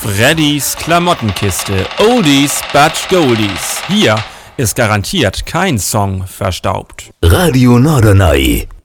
Freddys Klamottenkiste. Oldies but Goldies. Hier ist garantiert kein Song verstaubt. Radio Norderney.